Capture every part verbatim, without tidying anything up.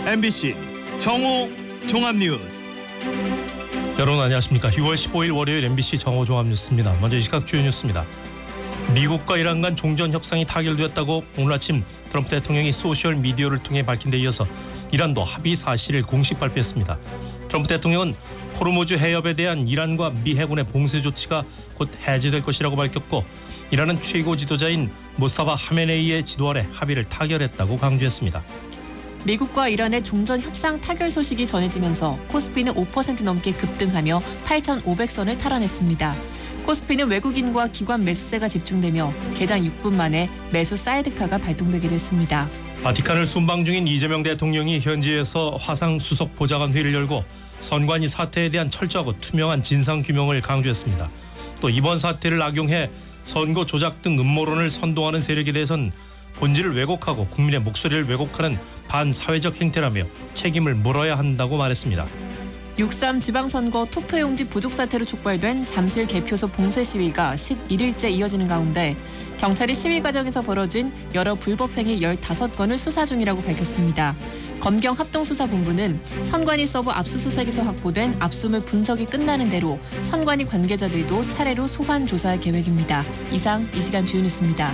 엠비씨 정오 종합뉴스. 여러분 안녕하십니까. 유월 십오일 월요일 엠비씨 정오 종합뉴스입니다. 먼저 이 시각 주요 뉴스입니다. 미국과 이란 간 종전 협상이 타결되었다고 오늘 아침 트럼프 대통령이 소셜미디어를 통해 밝힌 데 이어서 이란도 합의 사실을 공식 발표했습니다. 트럼프 대통령은 호르무즈 해협에 대한 이란과 미 해군의 봉쇄 조치가 곧 해제될 것이라고 밝혔고, 이란은 최고 지도자인 무스타바 하메네이의 지도 아래 합의를 타결했다고 강조했습니다. 미국과 이란의 종전 협상 타결 소식이 전해지면서 코스피는 오 퍼센트 넘게 급등하며 팔천오백 선을 탈환했습니다. 코스피는 외국인과 기관 매수세가 집중되며 개장 육 분 만에 매수 사이드카가 발동되게 됐습니다. 바티칸을 순방 중인 이재명 대통령이 현지에서 화상 수석 보좌관 회의를 열고 선관위 사태에 대한 철저하고 투명한 진상 규명을 강조했습니다. 또 이번 사태를 악용해 선거 조작 등 음모론을 선동하는 세력에 대해서는 본질을 왜곡하고 국민의 목소리를 왜곡하는 반사회적 행태라며 책임을 물어야 한다고 말했습니다. 육삼 지방선거 투표용지 부족 사태로 촉발된 잠실 개표소 봉쇄 시위가 십일일째 이어지는 가운데 경찰이 시위 과정에서 벌어진 여러 불법 행위 열다섯 건을 수사 중이라고 밝혔습니다. 검경 합동수사본부는 선관위 서버 압수수색에서 확보된 압수물 분석이 끝나는 대로 선관위 관계자들도 차례로 소환 조사할 계획입니다. 이상 이 시간 주요 뉴스입니다.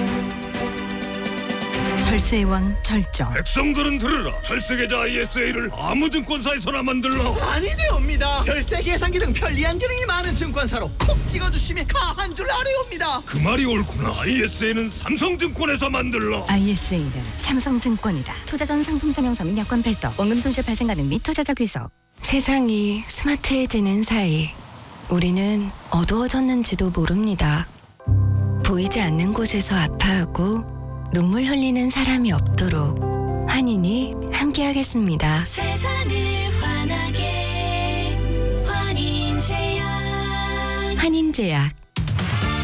절세의 왕 절정. 백성들은 들으라. 절세계좌 아이에스에이를 아무 증권사에서나 만들라. 아니 되옵니다. 절세 계산기 등 편리한 기능이 많은 증권사로 콕 찍어주시면 가한 줄 아뢰옵니다. 그 말이 옳구나. 아이에스에이는 삼성증권에서 만들라. 아이에스에이는 삼성증권이다. 투자 전 상품 설명서 및 여건 별도, 원금 손실 발생 가능 및 투자자 귀속. 세상이 스마트해지는 사이 우리는 어두워졌는지도 모릅니다. 보이지 않는 곳에서 아파하고 눈물 흘리는 사람이 없도록 환인이 함께하겠습니다. 세상을 환하게 환인제약. 환인제약.